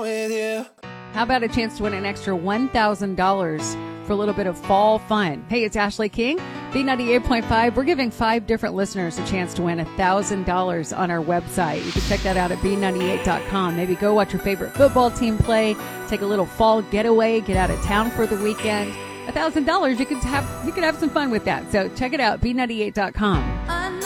with you. How about a chance to win an extra $1,000 for a little bit of fall fun? Hey, it's Ashley King, B98.5. We're giving 5 different listeners a chance to win $1,000 on our website. You can check that out at B98.com. Maybe go watch your favorite football team play, take a little fall getaway, get out of town for the weekend. $1,000, you could have some fun with that. So check it out, B98.com.